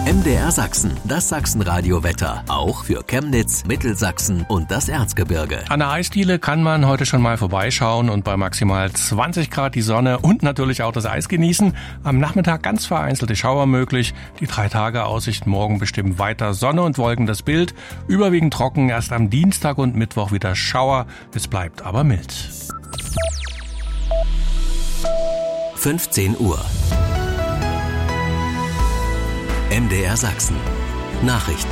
MDR Sachsen, das Sachsenradio-Wetter. Auch für Chemnitz, Mittelsachsen und das Erzgebirge. An der Eisdiele kann man heute schon mal vorbeischauen und bei maximal 20 Grad die Sonne und natürlich auch das Eis genießen. Am Nachmittag ganz vereinzelte Schauer möglich. Die 3-Tage-Aussicht morgen bestimmt weiter Sonne und Wolken das Bild. Überwiegend trocken, erst am Dienstag und Mittwoch wieder Schauer. Es bleibt aber mild. 15 Uhr. MDR Sachsen. Nachrichten.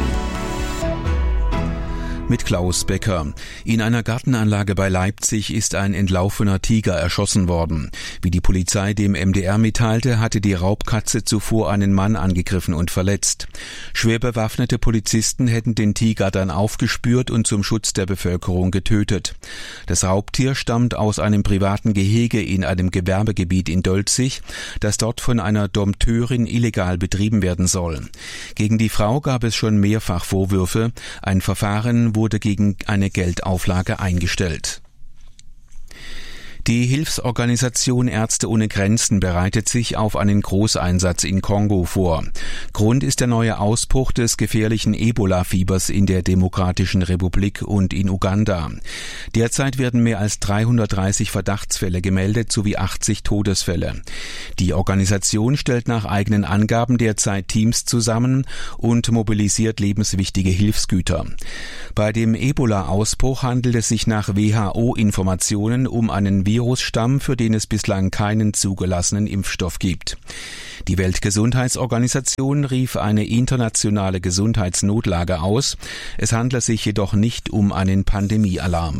Mit Klaus Becker. In einer Gartenanlage bei Leipzig ist ein entlaufener Tiger erschossen worden. Wie die Polizei dem MDR mitteilte, hatte die Raubkatze zuvor einen Mann angegriffen und verletzt. Schwer bewaffnete Polizisten hätten den Tiger dann aufgespürt und zum Schutz der Bevölkerung getötet. Das Raubtier stammt aus einem privaten Gehege in einem Gewerbegebiet in Dolzig, das dort von einer Dompteurin illegal betrieben werden soll. Gegen die Frau gab es schon mehrfach Vorwürfe. Ein Verfahren wurde gegen eine Geldauflage eingestellt. Die Hilfsorganisation Ärzte ohne Grenzen bereitet sich auf einen Großeinsatz in Kongo vor. Grund ist der neue Ausbruch des gefährlichen Ebola-Fiebers in der Demokratischen Republik und in Uganda. Derzeit werden mehr als 330 Verdachtsfälle gemeldet sowie 80 Todesfälle. Die Organisation stellt nach eigenen Angaben derzeit Teams zusammen und mobilisiert lebenswichtige Hilfsgüter. Bei dem Ebola-Ausbruch handelt es sich nach WHO-Informationen um einen Virusstamm, für den es bislang keinen zugelassenen Impfstoff gibt. Die Weltgesundheitsorganisation rief eine internationale Gesundheitsnotlage aus. Es handle sich jedoch nicht um einen Pandemiealarm.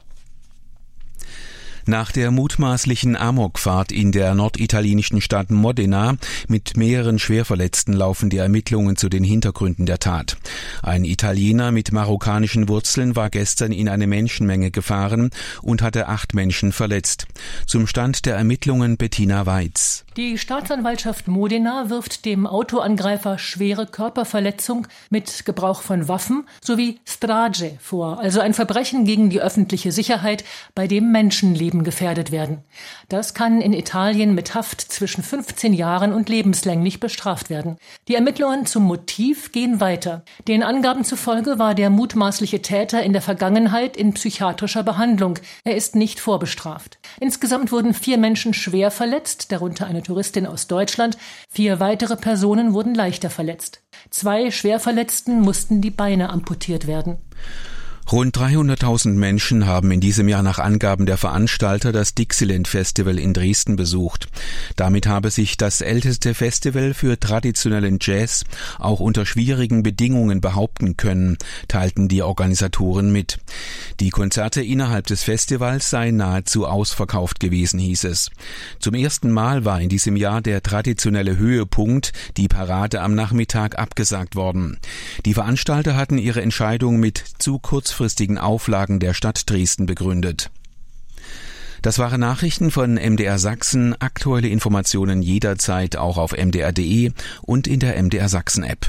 Nach der mutmaßlichen Amokfahrt in der norditalienischen Stadt Modena mit mehreren Schwerverletzten laufen die Ermittlungen zu den Hintergründen der Tat. Ein Italiener mit marokkanischen Wurzeln war gestern in eine Menschenmenge gefahren und hatte 8 Menschen verletzt. Zum Stand der Ermittlungen Bettina Weiz. Die Staatsanwaltschaft Modena wirft dem Autoangreifer schwere Körperverletzung mit Gebrauch von Waffen sowie Strage vor, also ein Verbrechen gegen die öffentliche Sicherheit, bei dem Menschenleben gefährdet werden. Das kann in Italien mit Haft zwischen 15 Jahren und lebenslänglich bestraft werden. Die Ermittlungen zum Motiv gehen weiter. Den Angaben zufolge war der mutmaßliche Täter in der Vergangenheit in psychiatrischer Behandlung. Er ist nicht vorbestraft. Insgesamt wurden 4 Menschen schwer verletzt, darunter eine Touristin aus Deutschland. 4 weitere Personen wurden leichter verletzt. 2 Schwerverletzten mussten die Beine amputiert werden. Rund 300.000 Menschen haben in diesem Jahr nach Angaben der Veranstalter das Dixieland Festival in Dresden besucht. Damit habe sich das älteste Festival für traditionellen Jazz auch unter schwierigen Bedingungen behaupten können, teilten die Organisatoren mit. Die Konzerte innerhalb des Festivals seien nahezu ausverkauft gewesen, hieß es. Zum ersten Mal war in diesem Jahr der traditionelle Höhepunkt, die Parade am Nachmittag, abgesagt worden. Die Veranstalter hatten ihre Entscheidung mit zu kurzfristigen Auflagen der Stadt Dresden begründet. Das waren Nachrichten von MDR Sachsen. Aktuelle Informationen jederzeit auch auf mdr.de und in der MDR Sachsen App.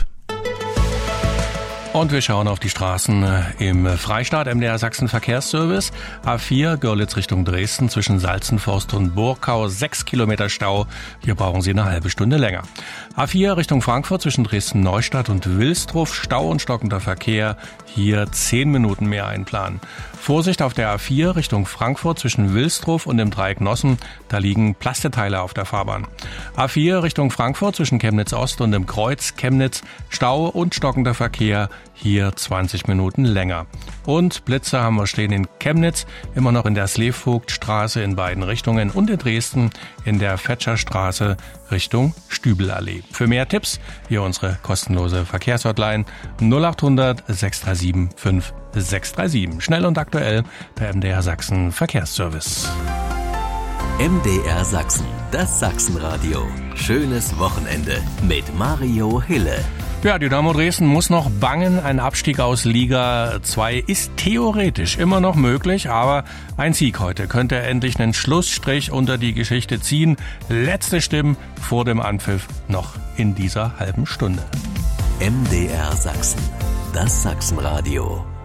Und wir schauen auf die Straßen im Freistaat. MDR Sachsen Verkehrsservice. A4 Görlitz Richtung Dresden zwischen Salzenforst und Burgkau 6 Kilometer Stau. Hier brauchen Sie eine halbe Stunde länger. A4 Richtung Frankfurt zwischen Dresden-Neustadt und Wilsdruff. Stau und stockender Verkehr. Hier 10 Minuten mehr einplanen. Vorsicht auf der A4 Richtung Frankfurt zwischen Wilsdruff und dem Dreieck Nossen. Da liegen Plasteteile auf der Fahrbahn. A4 Richtung Frankfurt zwischen Chemnitz Ost und dem Kreuz Chemnitz. Stau und stockender Verkehr. Hier 20 Minuten länger. Und Blitze haben wir stehen in Chemnitz, immer noch in der Slevvogtstraße in beiden Richtungen und in Dresden in der Fetscherstraße Richtung Stübelallee. Für mehr Tipps hier unsere kostenlose Verkehrshotline 0800 637 5637. Schnell und aktuell der MDR Sachsen Verkehrsservice. MDR Sachsen, das Sachsenradio. Schönes Wochenende mit Mario Hille. Ja, Dynamo Dresden muss noch bangen. Ein Abstieg aus Liga 2 ist theoretisch immer noch möglich, aber ein Sieg heute könnte endlich einen Schlussstrich unter die Geschichte ziehen. Letzte Stimmen vor dem Anpfiff noch in dieser halben Stunde. MDR Sachsen, das Sachsenradio.